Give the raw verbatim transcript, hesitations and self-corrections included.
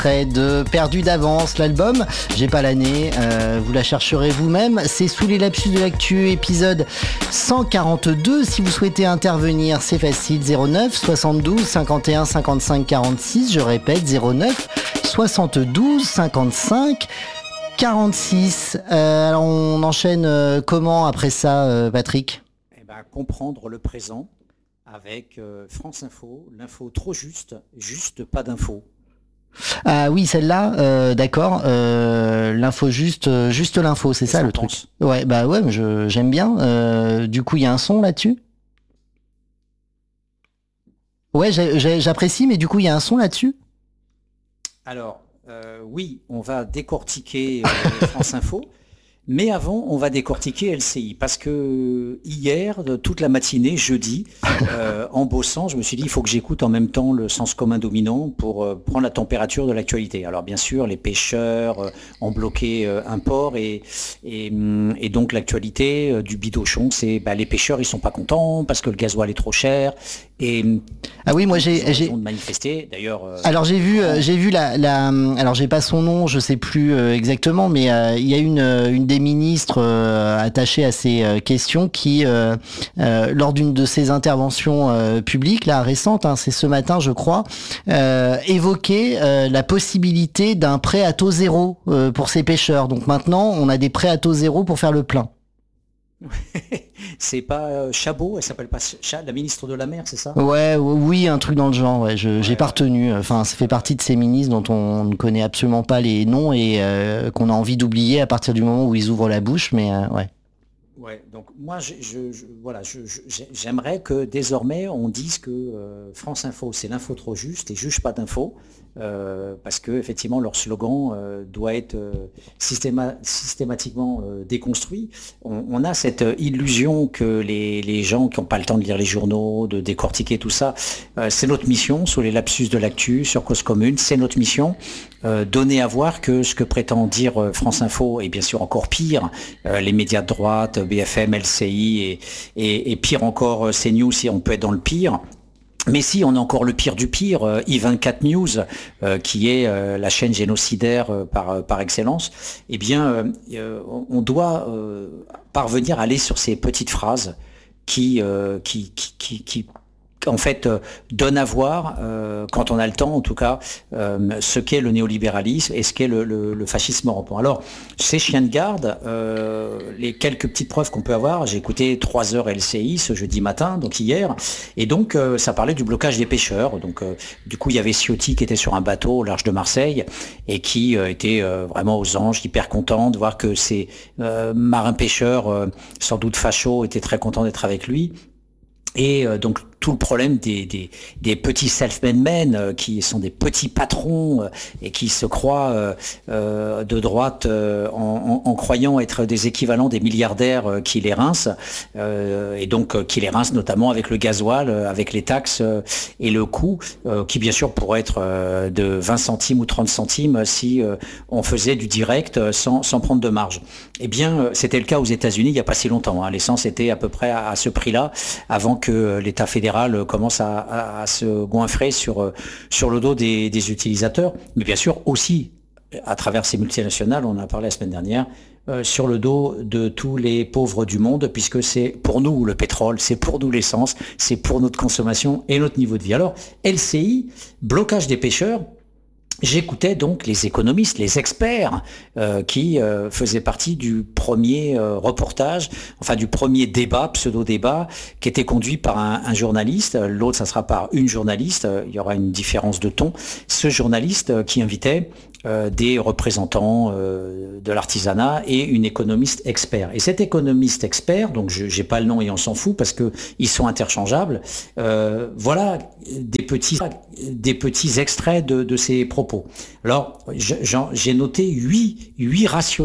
De Perdu d'avance, l'album, j'ai pas l'année, euh, vous la chercherez vous-même, c'est Sous les lapsus de l'actu, épisode cent quarante-deux. Si vous souhaitez intervenir, c'est facile, zéro neuf soixante-douze cinquante et un cinquante-cinq quarante-six, je répète, zéro neuf soixante-douze cinquante-cinq quarante-six. Euh, alors on enchaîne euh, comment après ça, euh, Patrick? Eh ben, comprendre le présent avec euh, France Info, l'info trop juste, juste pas d'info. Ah oui, celle-là, euh, d'accord. Euh, l'info juste, euh, juste l'info, c'est Qu'est-ce ça que le t'en truc. penses? Ouais, bah ouais, mais je, j'aime bien. Euh, du coup, il y a un son là-dessus. Ouais, j'ai- j'ai- j'apprécie, mais du coup, il y a un son là-dessus. Alors, euh, oui, on va décortiquer euh, France Info, mais avant, on va décortiquer L C I, parce que hier, de toute la matinée, jeudi, euh, en bossant, je me suis dit, il faut que j'écoute en même temps le sens commun dominant pour euh, prendre la température de l'actualité. Alors bien sûr, les pêcheurs euh, ont bloqué euh, un port, et, et, hum, et donc l'actualité euh, du bidochon, c'est bah, les pêcheurs, ils sont pas contents parce que le gasoil est trop cher, et hum, Ah oui, moi donc ils j'ai, ont j'ai. raison de manifester. D'ailleurs, euh, Alors j'ai vu, euh, grand- j'ai vu la, la. Alors j'ai pas son nom, je sais plus euh, exactement, mais euh, il y a une, euh, une des ministres euh, attachée à ces euh, questions qui, euh, euh, lors d'une de ses interventions euh, publiques, là récentes, hein, c'est ce matin, je crois, euh, évoquait euh, la possibilité d'un prêt à taux zéro euh, pour ces pêcheurs. Donc maintenant, on a des prêts à taux zéro pour faire le plein. c'est pas euh, Chabot, elle s'appelle pas Cha- la ministre de la mer, c'est ça? Ouais, oui, un truc dans le genre. Ouais, je, j'ai Ouais, pas ouais. retenu. Enfin, ça fait partie de ces ministres dont on ne connaît absolument pas les noms et euh, qu'on a envie d'oublier à partir du moment où ils ouvrent la bouche. Mais euh, ouais. Ouais, donc moi, je, je- je- voilà, je- je- j'ai- j'aimerais que désormais on dise que euh, France Info, c'est l'info trop juste et juge pas d'info, euh, parce que effectivement leur slogan euh, doit être euh, systéma- systématiquement euh, déconstruit. On, on a cette euh, illusion que les, les gens qui n'ont pas le temps de lire les journaux, de décortiquer tout ça, euh, c'est notre mission sous les lapsus de l'actu sur Cause Commune, c'est notre mission. Euh, donner à voir que ce que prétend dire euh, France Info, et bien sûr encore pire, euh, les médias de droite, B F M, L C I, et, et, et pire encore euh, CNews, si on peut être dans le pire. Mais si on a encore le pire du pire, euh, I vingt-quatre News, euh, qui est euh, la chaîne génocidaire euh, par, euh, par excellence, eh bien, euh, euh, on doit euh, parvenir à aller sur ces petites phrases qui, euh, qui, qui, qui, qui en fait, euh, donne à voir, euh, quand on a le temps en tout cas, euh, ce qu'est le néolibéralisme et ce qu'est le, le, le fascisme européen. Alors, ces chiens de garde, euh, les quelques petites preuves qu'on peut avoir, j'ai écouté trois heures L C I ce jeudi matin, donc hier, et donc euh, ça parlait du blocage des pêcheurs. Donc, euh, du coup, il y avait Ciotti qui était sur un bateau au large de Marseille et qui euh, était euh, vraiment aux anges, hyper content de voir que ces euh, marins-pêcheurs, euh, sans doute fachos, étaient très contents d'être avec lui. Et euh, donc tout le problème des, des, des petits self-made men euh, qui sont des petits patrons euh, et qui se croient euh, euh, de droite euh, en, en, en croyant être des équivalents des milliardaires euh, qui les rincent, euh, et donc euh, qui les rincent notamment avec le gasoil, euh, avec les taxes euh, et le coût euh, qui bien sûr pourrait être euh, de vingt centimes ou trente centimes si euh, on faisait du direct euh, sans, sans prendre de marge. Eh bien euh, c'était le cas aux États-Unis il n'y a pas si longtemps, hein. L'essence était à peu près à, à ce prix-là avant que l'État fédéral commence à, à, à se goinfrer sur, sur le dos des, des utilisateurs, mais bien sûr aussi à travers ces multinationales, on en a parlé la semaine dernière, euh, sur le dos de tous les pauvres du monde, puisque c'est pour nous le pétrole, c'est pour nous l'essence, c'est pour notre consommation et notre niveau de vie. Alors, L C I, blocage des pêcheurs. J'écoutais donc les économistes, les experts euh, qui euh, faisaient partie du premier euh, reportage, enfin du premier débat, pseudo-débat, qui était conduit par un, un journaliste. L'autre, ça sera par une journaliste. Il y aura une différence de ton. Ce journaliste euh, qui invitait euh, des représentants euh, de l'artisanat et une économiste expert. Et cet économiste expert, donc je j'ai pas le nom et on s'en fout parce que ils sont interchangeables. Euh, voilà des petits des petits extraits de, de ses propos. Alors, j'ai noté huit, huit ratios